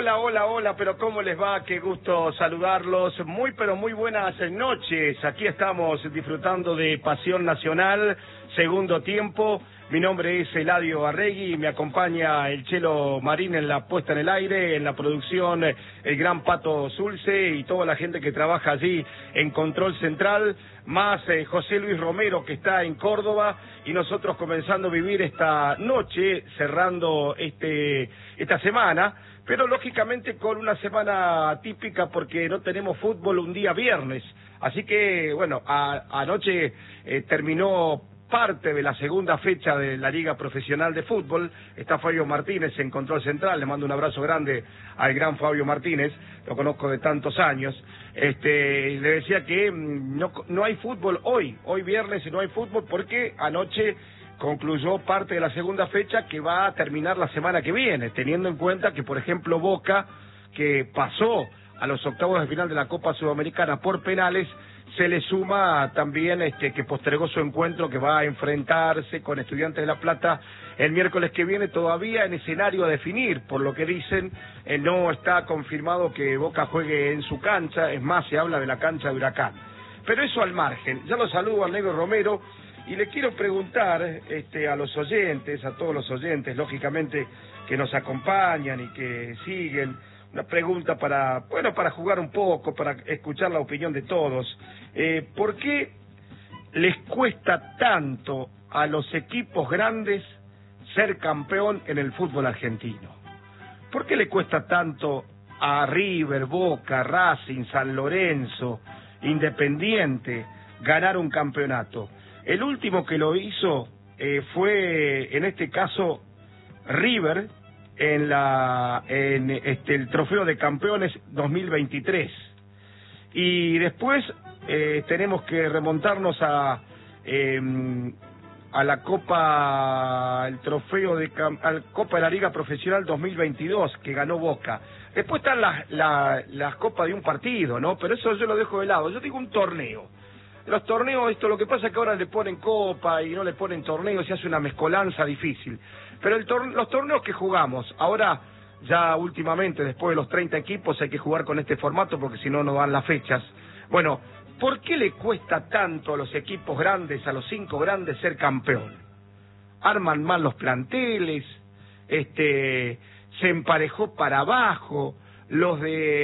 Hola, pero ¿cómo les va? Qué gusto saludarlos. Pero muy buenas noches. Aquí estamos disfrutando de Pasión Nacional, segundo tiempo. Mi nombre es Eladio Arregui y me acompaña el Chelo Marín en la puesta en el aire, en la producción, el gran Pato Zulce y toda la gente que trabaja allí en Control Central, más José Luis Romero que está en Córdoba y nosotros comenzando a vivir esta noche, cerrando esta semana, pero lógicamente con una semana típica porque no tenemos fútbol un día viernes. Así que, bueno, anoche terminó parte de la segunda fecha de la Liga Profesional de Fútbol. Está Fabio Martínez en Control Central, le mando un abrazo grande al gran Fabio Martínez, lo conozco de tantos años. Le decía que no hay fútbol hoy viernes no hay fútbol porque anoche concluyó parte de la segunda fecha que va a terminar la semana que viene, teniendo en cuenta que, por ejemplo, Boca, que pasó a los octavos de final de la Copa Sudamericana por penales, se le suma también que postergó su encuentro, que va a enfrentarse con Estudiantes de La Plata el miércoles que viene, todavía en escenario a definir, por lo que dicen, no está confirmado que Boca juegue en su cancha, es más, se habla de la cancha de Huracán. Pero eso al margen, ya lo saludo al Negro Romero, y le quiero preguntar a los oyentes, a todos los oyentes, lógicamente, que nos acompañan y que siguen, una pregunta para jugar un poco, para escuchar la opinión de todos. ¿Por qué les cuesta tanto a los equipos grandes ser campeón en el fútbol argentino? ¿Por qué le cuesta tanto a River, Boca, Racing, San Lorenzo, Independiente ganar un campeonato? El último que lo hizo fue, en este caso, River, en el Trofeo de Campeones 2023. Y después tenemos que remontarnos a la Copa, el Trofeo de al Copa de la Liga Profesional 2022 que ganó Boca. Después están las copas de un partido, ¿no? Pero eso yo lo dejo de lado. Yo digo un torneo. Los torneos, lo que pasa es que ahora le ponen copa y no le ponen torneos, se hace una mezcolanza difícil. Pero los torneos que jugamos, ahora ya últimamente, después de los 30 equipos, hay que jugar con este formato porque si no, no dan las fechas. Bueno, ¿por qué le cuesta tanto a los equipos grandes, a los 5 grandes, ser campeón? Arman mal los planteles, se emparejó para abajo, los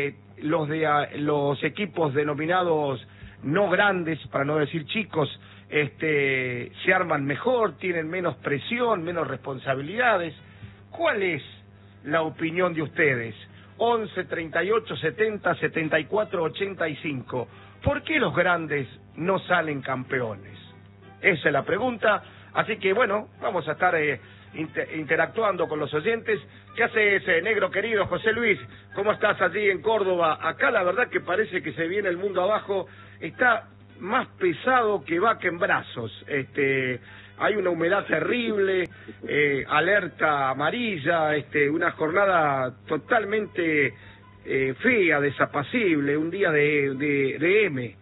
equipos denominados no grandes, para no decir chicos, se arman mejor, tienen menos presión, menos responsabilidades. ¿Cuál es la opinión de ustedes? 11 38 70 74 85. ¿Por qué los grandes no salen campeones? Esa es la pregunta. Así que bueno, vamos a estar interactuando con los oyentes. ¿Qué haces, negro querido? José Luis, ¿cómo estás allí en Córdoba? Acá la verdad que parece que se viene el mundo abajo. Está más pesado que vaca en brazos. Hay una humedad terrible, alerta amarilla, una jornada totalmente fea, desapacible, un día de M.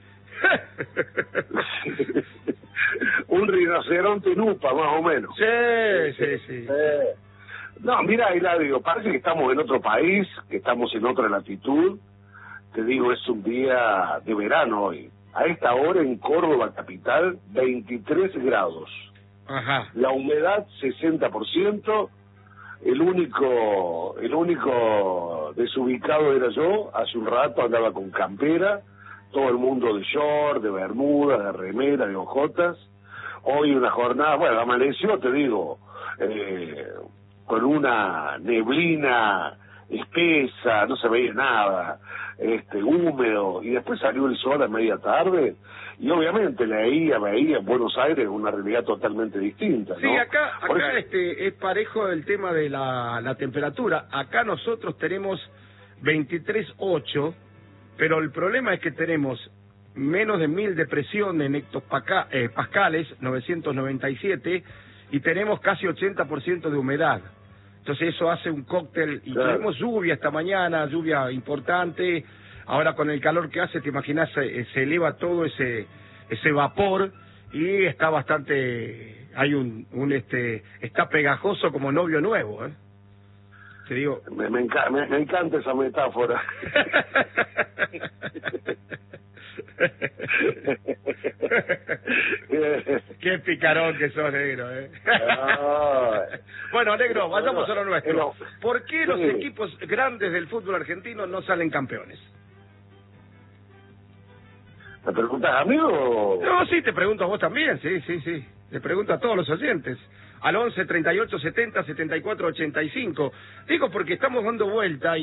Un rinoceronte en UPA, más o menos. Sí. No, mira, Eladio, parece que estamos en otro país, que estamos en otra latitud. Te digo, es un día de verano hoy. A esta hora en Córdoba capital, 23 grados. Ajá. La humedad 60%. El único desubicado era yo. Hace un rato andaba con campera. Todo el mundo de short, de bermuda, de remera, de ojotas. Hoy una jornada, bueno, amaneció, te digo, con una neblina espesa, no se veía nada, húmedo, y después salió el sol a media tarde, y obviamente veía en Buenos Aires una realidad totalmente distinta, ¿no? Sí, acá es parejo el tema de la temperatura. Acá nosotros tenemos 23,8, pero el problema es que tenemos menos de 1000 de presión en hectopascales, 997, y tenemos casi 80% de humedad. Entonces eso hace un cóctel, y claro. Tenemos lluvia esta mañana, lluvia importante. Ahora con el calor que hace, te imaginas, se eleva todo ese vapor, y está bastante, hay está pegajoso como novio nuevo, ¿eh? Te digo... Me encanta esa metáfora. Qué picarón que sos, negro, Bueno, negro, vayamos a lo nuestro. ¿Por qué los equipos grandes del fútbol argentino no salen campeones? ¿Me preguntas a mí o...? No, sí, te pregunto a vos también, sí. Le pregunto a todos los oyentes. Al 11 38 70 74 85. Digo porque estamos dando vuelta.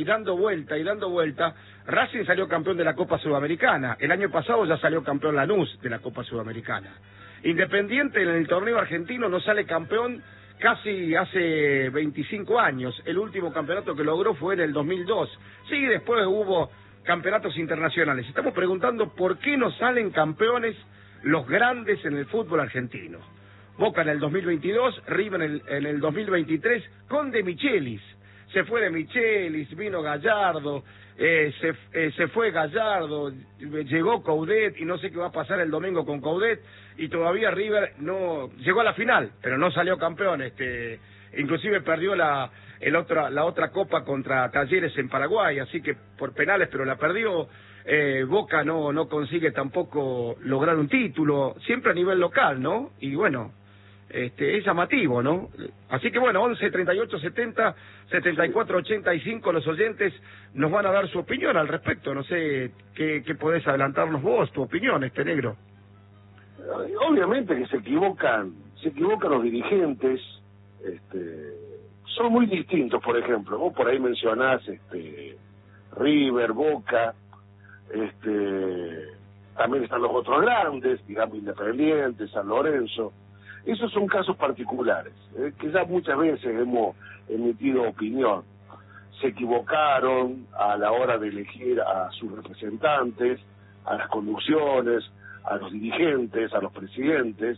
Racing salió campeón de la Copa Sudamericana. El año pasado ya salió campeón Lanús de la Copa Sudamericana. Independiente en el torneo argentino no sale campeón casi hace 25 años. El último campeonato que logró fue en el 2002. Sí, después hubo campeonatos internacionales. Estamos preguntando por qué no salen campeones los grandes en el fútbol argentino. Boca en el 2022, River en el 2023, con De Michelis. Se fue De Michelis, vino Gallardo, se fue Gallardo, llegó Coudet y no sé qué va a pasar el domingo con Coudet, y todavía River no llegó a la final, pero no salió campeón. Inclusive perdió la otra copa contra Talleres en Paraguay, así que por penales, pero la perdió. Boca no consigue tampoco lograr un título, siempre a nivel local, ¿no? Y bueno, es llamativo, ¿no? Así que bueno, 11 38 70 74 85, los oyentes nos van a dar su opinión al respecto. No sé qué podés adelantarnos vos, tu opinión, negro. Obviamente que se equivocan los dirigentes. Son muy distintos. Por ejemplo, vos por ahí mencionás River, Boca, también están los otros grandes, digamos Independiente, San Lorenzo. Esos son casos particulares, que ya muchas veces hemos emitido opinión. Se equivocaron a la hora de elegir a sus representantes, a las conducciones, a los dirigentes, a los presidentes,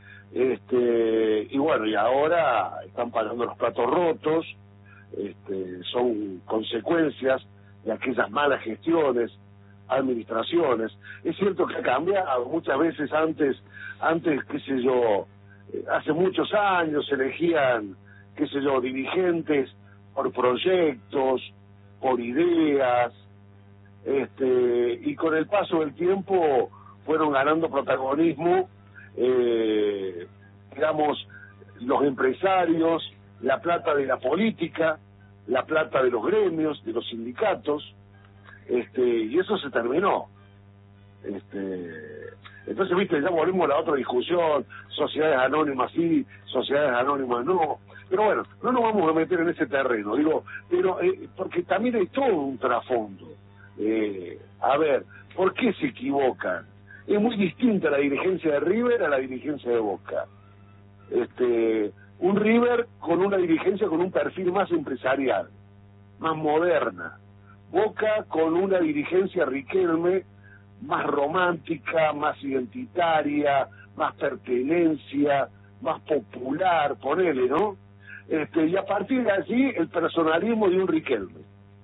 y bueno, y ahora están pagando los platos rotos. Son consecuencias de aquellas malas gestiones, administraciones. Es cierto que ha cambiado muchas veces. Antes, qué sé yo, hace muchos años se elegían, qué sé yo, dirigentes por proyectos, por ideas, y con el paso del tiempo fueron ganando protagonismo, digamos, los empresarios, la plata de la política, la plata de los gremios, de los sindicatos, y eso se terminó. Entonces, viste, ya volvimos a la otra discusión, sociedades anónimas sí, sociedades anónimas no, pero bueno, no nos vamos a meter en ese terreno, digo, pero porque también hay todo un trasfondo. A ver, ¿por qué se equivocan? Es muy distinta la dirigencia de River a la dirigencia de Boca. Un River con una dirigencia con un perfil más empresarial, más moderna. Boca con una dirigencia Riquelme más romántica, más identitaria, más pertenencia, más popular, ponele, ¿no? Y a partir de allí el personalismo de un Riquelme.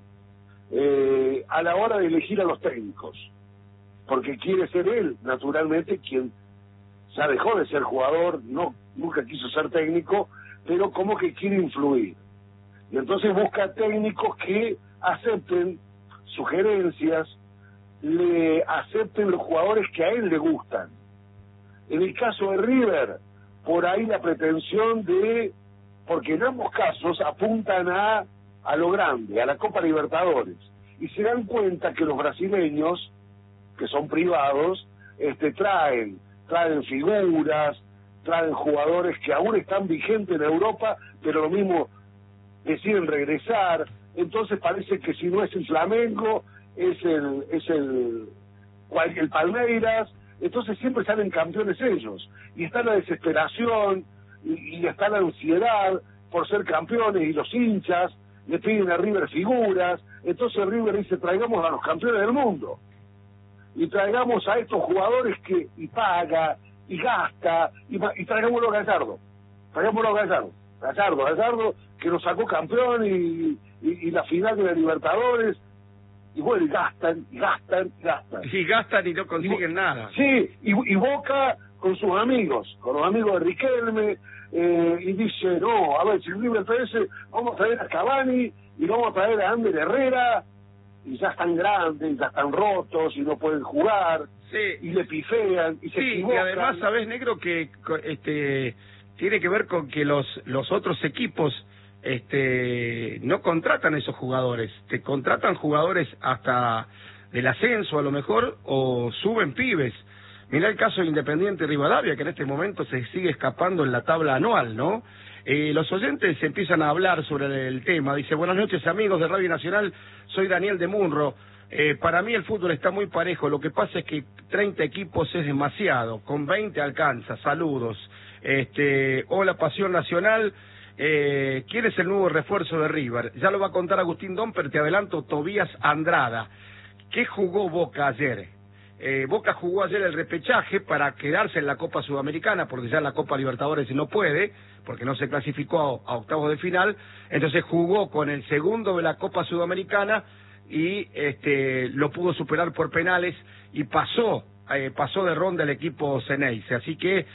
A la hora de elegir a los técnicos, porque quiere ser él, naturalmente, quien ya dejó de ser jugador, nunca quiso ser técnico, pero como que quiere influir. Y entonces busca técnicos que acepten sugerencias, le acepten los jugadores que a él le gustan. En el caso de River, por ahí la pretensión porque en ambos casos apuntan a lo grande, a la Copa Libertadores, y se dan cuenta que los brasileños, que son privados, traen figuras, traen jugadores que aún están vigentes en Europa, pero lo mismo deciden regresar. Entonces parece que si no es el Flamengo, es el Palmeiras. Entonces siempre salen campeones ellos, y está la desesperación y está la ansiedad por ser campeones, y los hinchas le piden a River figuras. Entonces River dice: traigamos a los campeones del mundo y traigamos a estos jugadores y paga y gasta, y traigámoslo a Gallardo, que nos sacó campeón y la final de la Libertadores. Y bueno, y gastan. Y gastan y no consiguen nada. Sí, y Boca con sus amigos, con los amigos de Riquelme, y dice: no, a ver, si River parece, vamos a traer a Cavani y vamos a traer a Ander Herrera, y ya están grandes, ya están rotos, y no pueden jugar, sí, y le pifean, y se equivocan. Y además, ¿sabés, negro, que tiene que ver con que los otros equipos no contratan esos jugadores, te contratan jugadores hasta del ascenso a lo mejor, o suben pibes. Mirá el caso de Independiente Rivadavia, que en este momento se sigue escapando en la tabla anual, ¿no? Los oyentes empiezan a hablar sobre el tema. Dice: buenas noches, amigos de Radio Nacional, soy Daniel de Munro. Para mí el fútbol está muy parejo, lo que pasa es que 30 equipos es demasiado, con 20 alcanza. Saludos. Hola, Pasión Nacional. ¿Quién es el nuevo refuerzo de River? Ya lo va a contar Agustín Domper, te adelanto, Tobías Andrada. ¿Qué jugó Boca ayer? Boca jugó ayer el repechaje para quedarse en la Copa Sudamericana, porque ya en la Copa Libertadores no puede, porque no se clasificó a octavos de final. Entonces jugó con el segundo de la Copa Sudamericana y lo pudo superar por penales y pasó de ronda el equipo Ceneice. Así que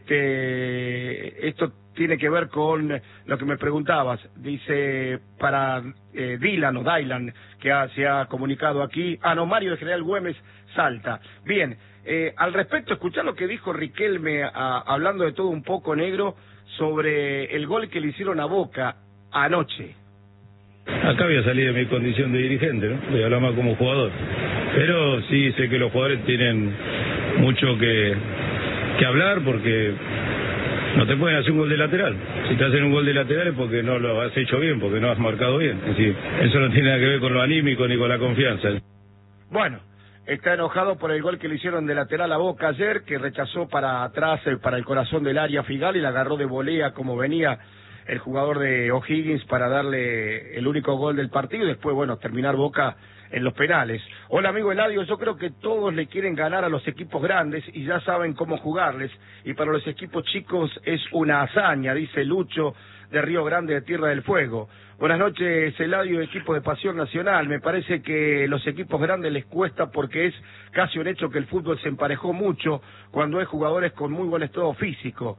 esto tiene que ver con lo que me preguntabas. Dice para Dylan, que se ha comunicado aquí. Mario de General Güemes, Salta. Bien, al respecto, escuchar lo que dijo Riquelme, hablando de todo un poco, negro, sobre el gol que le hicieron a Boca anoche. Acá voy a salir de mi condición de dirigente, ¿no? Voy a hablar más como jugador. Pero sí sé que los jugadores tienen mucho que hablar, porque no te pueden hacer un gol de lateral. Si te hacen un gol de lateral es porque no lo has hecho bien, porque no has marcado bien. Es decir, eso no tiene nada que ver con lo anímico ni con la confianza. Bueno, está enojado por el gol que le hicieron de lateral a Boca ayer, que rechazó para atrás, para el corazón del área Figal, y la agarró de volea como venía el jugador de O'Higgins para darle el único gol del partido y después, bueno, terminar Boca en los penales. Hola, amigo Eladio, yo creo que todos le quieren ganar a los equipos grandes y ya saben cómo jugarles, y para los equipos chicos es una hazaña, dice Lucho de Río Grande de Tierra del Fuego. Buenas noches, Eladio, equipo de Pasión Nacional. Me parece que los equipos grandes les cuesta, porque es casi un hecho que el fútbol se emparejó mucho cuando hay jugadores con muy buen estado físico.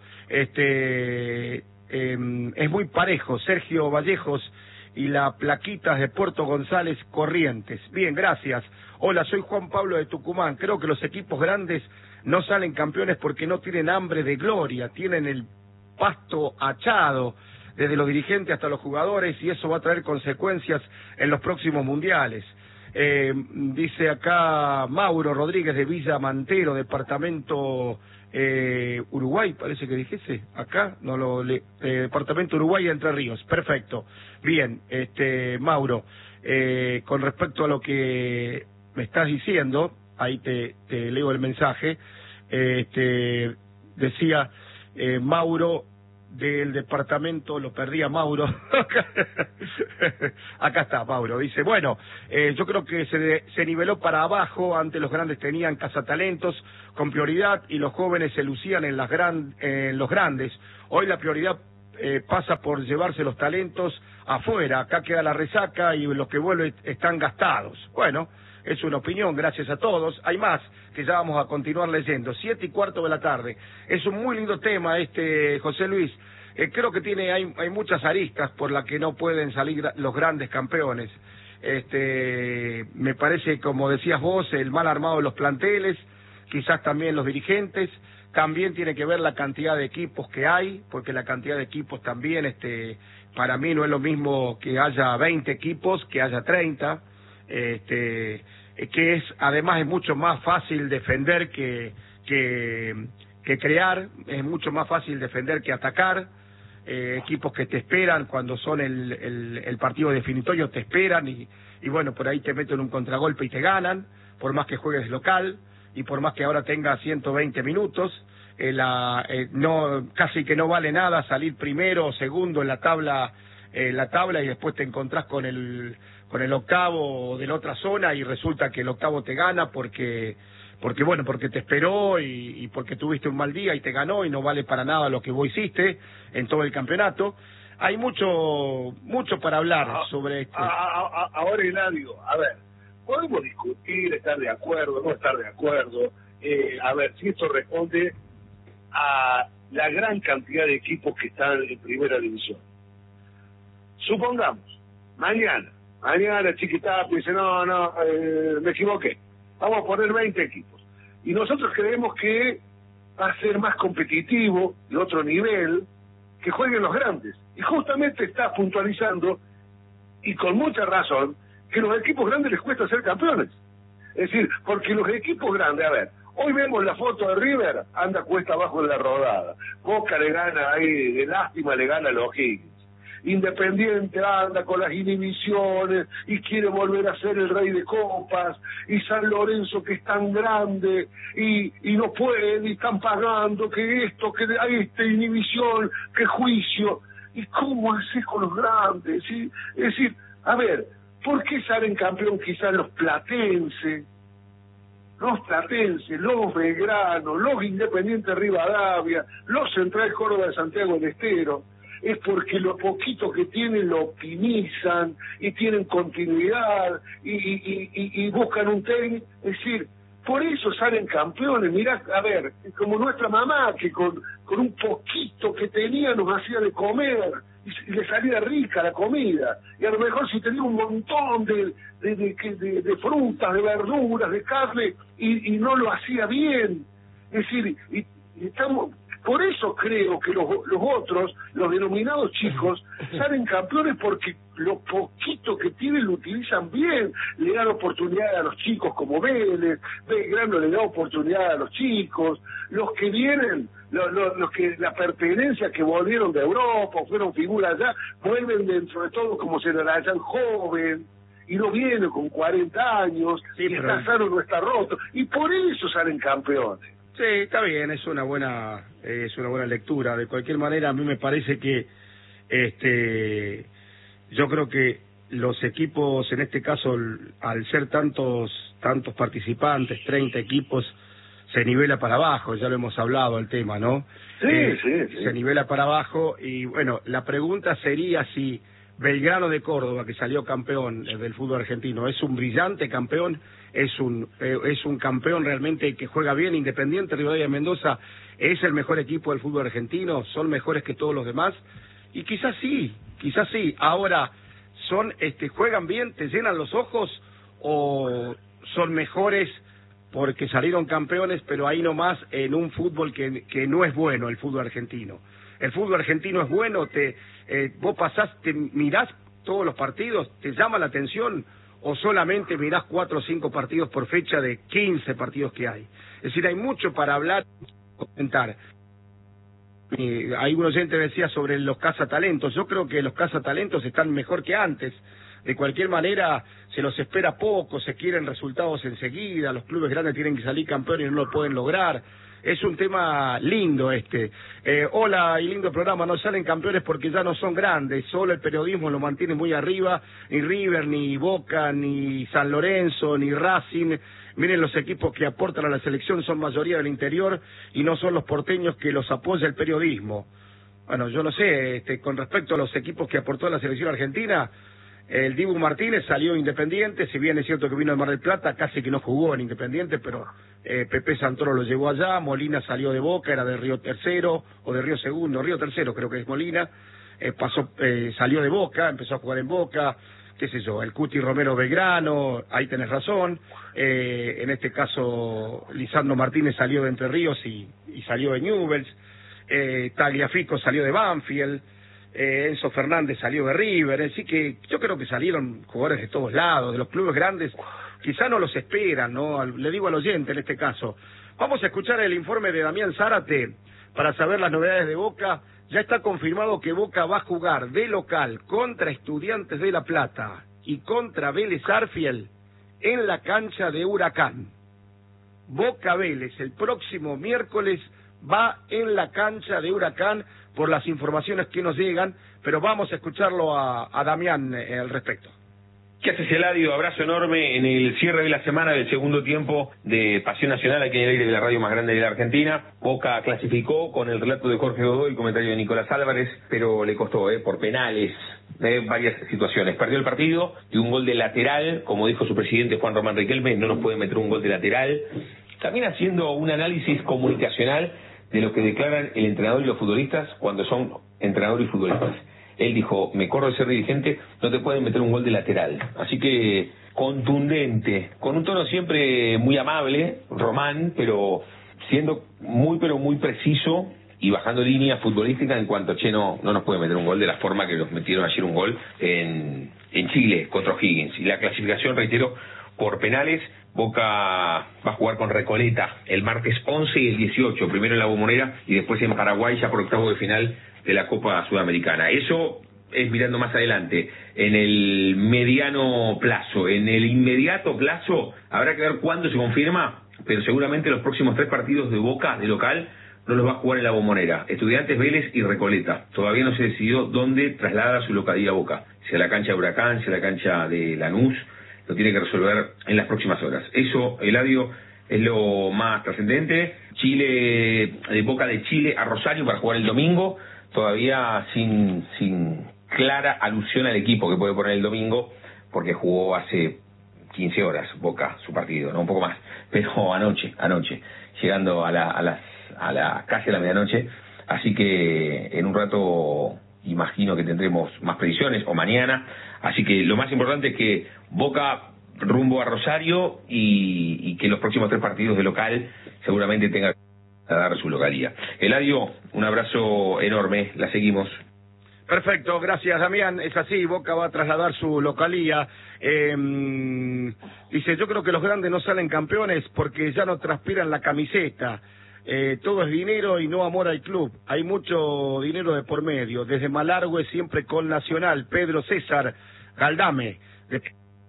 Es muy parejo. Sergio Vallejos y la Plaquitas de Puerto González, Corrientes. Bien, gracias. Hola, soy Juan Pablo de Tucumán. Creo que los equipos grandes no salen campeones porque no tienen hambre de gloria, tienen el pasto achado, desde los dirigentes hasta los jugadores, y eso va a traer consecuencias en los próximos mundiales. Dice acá Mauro Rodríguez de Villa Mantero, departamento Uruguay, parece que dijese, acá, departamento Uruguay, Entre Ríos. Perfecto. Bien, Mauro, con respecto a lo que me estás diciendo, ahí te leo el mensaje, decía Mauro del departamento, lo perdí a Mauro, acá está Mauro, dice, bueno, yo creo que se niveló para abajo. Antes los grandes tenían cazatalentos con prioridad y los jóvenes se lucían en los grandes. Hoy la prioridad pasa por llevarse los talentos afuera. Acá queda la resaca y los que vuelven están gastados. Bueno, es una opinión, gracias a todos. Hay más que ya vamos a continuar leyendo. 7:15 de la tarde. Es un muy lindo tema José Luis. Creo que hay muchas aristas por las que no pueden salir los grandes campeones. Me parece, como decías vos, el mal armado de los planteles, quizás también los dirigentes. También tiene que ver la cantidad de equipos que hay, porque la cantidad de equipos también, para mí no es lo mismo que haya 20 equipos que haya 30. Que además es mucho más fácil defender que crear, es mucho más fácil defender que atacar. Equipos que te esperan cuando son el partido definitorio, te esperan y bueno, por ahí te meten un contragolpe y te ganan, por más que juegues local y por más que ahora tengas 120 minutos. Casi que no vale nada salir primero o segundo en la tabla y después te encontrás con el octavo de la otra zona y resulta que el octavo te gana porque te esperó y porque tuviste un mal día y te ganó, y no vale para nada lo que vos hiciste en todo el campeonato. Hay mucho para hablar sobre esto. Ahora, Eladio, a ver, podemos discutir, estar de acuerdo, no estar de acuerdo, a ver si esto responde a la gran cantidad de equipos que están en primera división. Supongamos, Mañana Chiquitapia dice, no, me equivoqué. Vamos a poner 20 equipos. Y nosotros creemos que va a ser más competitivo, de otro nivel, que jueguen los grandes. Y justamente está puntualizando, y con mucha razón, que los equipos grandes les cuesta ser campeones. Es decir, porque los equipos grandes, a ver, hoy vemos la foto de River, anda cuesta abajo en la rodada. Boca le gana ahí, de lástima le gana a los Higgins. Independiente anda con las inhibiciones y quiere volver a ser el rey de copas, y San Lorenzo que es tan grande y no puede, y están pagando que esto, que hay esta inhibición, que juicio. ¿Y cómo haces con los grandes? ¿Sí? Es decir, a ver, ¿por qué salen campeón quizás los platenses, los Belgrano, los Independiente Rivadavia, los Central Córdoba de Santiago del Estero? Es porque lo poquito que tienen lo optimizan y tienen continuidad y buscan un técnico. Es decir, por eso salen campeones. Mirá, a ver, como nuestra mamá, que con un poquito que tenía nos hacía de comer y le salía rica la comida. Y a lo mejor si tenía un montón de frutas, de verduras, de carne, y no lo hacía bien. Es decir, y estamos... Por eso creo que los otros, los denominados chicos, salen campeones porque lo poquito que tienen lo utilizan bien. Le dan oportunidad a los chicos como Vélez, Belgrano le da oportunidad a los chicos, los que vienen, los que la pertenencia que volvieron de Europa, fueron figuras allá, vuelven dentro de todo como se la hayan joven. Y no viene con 40 años, sí, y está sano, no está roto. Y por eso salen campeones. Sí, está bien, es una buena lectura. De cualquier manera, a mí me parece que yo creo que los equipos, en este caso, al ser tantos participantes, 30 equipos, se nivela para abajo, ya lo hemos hablado el tema, ¿no? Sí. Se nivela para abajo y, bueno, la pregunta sería si Belgrano de Córdoba, que salió campeón del fútbol argentino, es un brillante campeón, es un campeón realmente que juega bien. Independiente Rivadavia de Mendoza es el mejor equipo del fútbol argentino, son mejores que todos los demás, y quizás sí. Ahora, juegan bien, te llenan los ojos, o son mejores porque salieron campeones, pero ahí nomás en un fútbol que no es bueno, el fútbol argentino. El fútbol argentino es bueno, vos mirás todos los partidos, te llama la atención, o solamente mirás 4 o 5 partidos por fecha de 15 partidos que hay. Es decir, hay mucho para hablar, comentar. Hay un oyente que decía sobre los cazatalentos. Yo creo que los cazatalentos están mejor que antes. De cualquier manera, se los espera poco, se quieren resultados enseguida, los clubes grandes tienen que salir campeones y no lo pueden lograr. Es un tema lindo hola, y lindo programa, no salen campeones porque ya no son grandes, solo el periodismo lo mantiene muy arriba, ni River, ni Boca, ni San Lorenzo, ni Racing. Miren, los equipos que aportan a la selección son mayoría del interior y no son los porteños que los apoya el periodismo. Bueno, yo no sé, con respecto a los equipos que aportó a la selección argentina, el Dibu Martínez salió Independiente, si bien es cierto que vino al Mar del Plata, casi que no jugó en Independiente, pero Pepe Santoro lo llevó allá. Molina salió de Boca, era de Río Tercero, o de Río Segundo, Río Tercero creo que es Molina, salió de Boca, empezó a jugar en Boca, qué sé yo, el Cuti Romero Belgrano, ahí tenés razón, en este caso Lisandro Martínez salió de Entre Ríos y salió de Newell's, Tagliafico salió de Banfield, Enzo Fernández salió de River, así que yo creo que salieron jugadores de todos lados, de los clubes grandes, quizá no los esperan, ¿no? Le digo al oyente en este caso. Vamos a escuchar el informe de Damián Zárate para saber las novedades de Boca. Ya está confirmado que Boca va a jugar de local contra Estudiantes de La Plata y contra Vélez Arfiel en la cancha de Huracán. Boca Vélez el próximo miércoles va en la cancha de Huracán, por las informaciones que nos llegan, pero vamos a escucharlo a Damián al respecto. ¿Qué haces, Eladio? Abrazo enorme en el cierre de la semana del segundo tiempo de Pasión Nacional aquí en el aire de la radio más grande de la Argentina. Boca clasificó con el relato de Jorge Godoy y comentario de Nicolás Álvarez, pero le costó por penales, varias situaciones. Perdió el partido y un gol de lateral, como dijo su presidente Juan Román Riquelme, no nos puede meter un gol de lateral. También haciendo un análisis comunicacional de lo que declaran el entrenador y los futbolistas cuando son entrenador y futbolistas. él dijo, me corro de ser dirigente, no te pueden meter un gol de lateral. Así que contundente, con un tono siempre muy amable, Román, pero siendo muy preciso y bajando línea futbolística en cuanto, no nos puede meter un gol de la forma que nos metieron ayer un gol en Chile contra O'Higgins. Y la clasificación, reitero, por penales, Boca va a jugar con Recoleta el martes 11 y el 18, primero en la Bombonera y después en Paraguay ya por octavo de final de la Copa Sudamericana. Eso es mirando más adelante, en el mediano plazo. En el inmediato plazo habrá que ver cuándo se confirma, pero seguramente los próximos 3 partidos de Boca, de local, no los va a jugar en la Bombonera. Estudiantes, Vélez y Recoleta. Todavía no se decidió dónde traslada su localidad Boca. Si a la cancha de Huracán, si a la cancha de Lanús, lo tiene que resolver en las próximas horas. Eso, Eladio, es lo más trascendente. Chile, de Boca de Chile a Rosario para jugar el domingo, todavía sin clara alusión al equipo que puede poner el domingo, porque jugó hace 15 horas Boca su partido, no un poco más, pero anoche, llegando a la casi a la medianoche, así que en un rato imagino que tendremos más predicciones, o mañana, así que lo más importante es que Boca rumbo a Rosario y que los próximos 3 partidos de local seguramente tenga que dar su localía. Eladio, un abrazo enorme, la seguimos. Perfecto, gracias Damián, es así, Boca va a trasladar su localía. Dice, yo creo que los grandes no salen campeones porque ya no transpiran la camiseta. Todo es dinero y no amor al club. Hay mucho dinero de por medio. Desde Malargüe siempre con Nacional. Pedro César Galdame.